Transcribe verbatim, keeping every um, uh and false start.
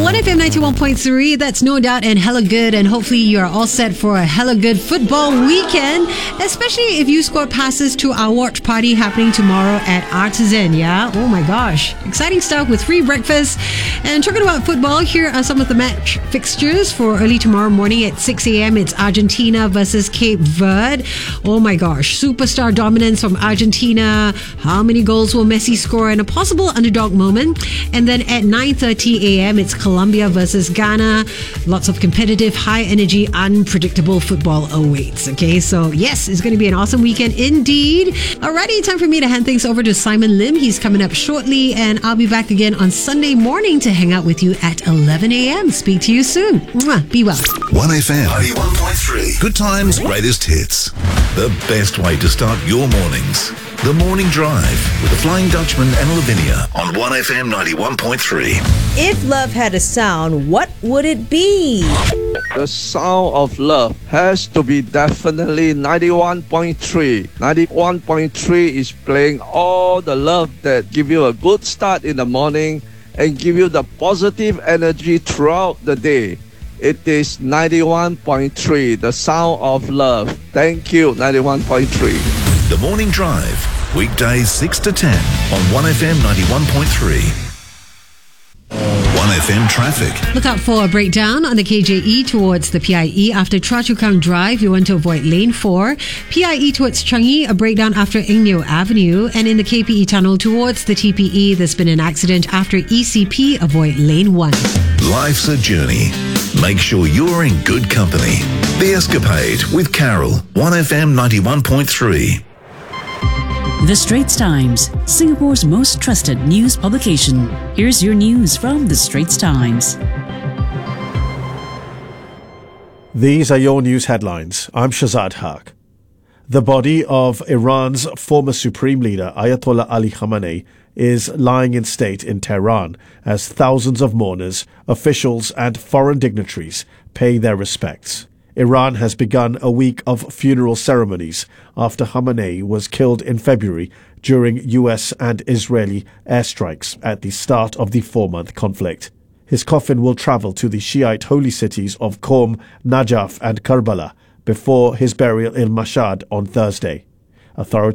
one F M ninety-one point three, that's no doubt and hella good, and hopefully you're all set for a hella good football weekend, especially if you scored passes to our watch party happening tomorrow at Artisan, yeah? Oh my gosh, exciting stuff with free breakfast. And talking about football, here are some of the match fixtures for early tomorrow morning at six a.m. It's Argentina versus Cape Verde. Oh my gosh, superstar dominance from Argentina. How many goals will Messi score in a possible underdog moment? And then at nine thirty a.m. it's Colombia versus Ghana. Lots of competitive, high energy, unpredictable football awaits. Okay, so yes, it's going to be an awesome weekend indeed. Alrighty, time for me to hand things over to Simon Lim. He's coming up shortly, and I'll be back again on Sunday morning to hang out with you at eleven a.m. Speak to you soon. Mwah, be well. one F M ninety-one point three. Good times, greatest hits. The best way to start your mornings. The Morning Drive with the Flying Dutchman and Lavinia on one F M ninety-one point three. If love had a sound, what would it be? The sound of love has to be definitely ninety-one point three. ninety-one point three is playing all the love that give you a good start in the morning and give you the positive energy throughout the day. It is ninety-one point three, the sound of love. Thank you, ninety-one point three. The Morning Drive, weekdays six to ten on one F M ninety-one point three. one F M traffic. Look out for a breakdown on the K J E towards the P I E after Choa Chu Kang Drive. You want to avoid lane four. P I E towards Changi, a breakdown after Eng Neo Avenue. And in the K P E tunnel towards the T P E, there's been an accident after E C P. Avoid lane one. Life's a journey. Make sure you're in good company. The Escapade with Carol, one F M ninety-one point three. The Straits Times, Singapore's most trusted news publication. Here's your news from The Straits Times. These are your news headlines. I'm Shazad Haq. The body of Iran's former supreme leader, Ayatollah Ali Khamenei, is lying in state in Tehran as thousands of mourners, officials and foreign dignitaries pay their respects. Iran has begun a week of funeral ceremonies after Khamenei was killed in February during U S and Israeli airstrikes at the start of the four-month conflict. His coffin will travel to the Shiite holy cities of Qom, Najaf and Karbala before his burial in Mashhad on Thursday. Authorities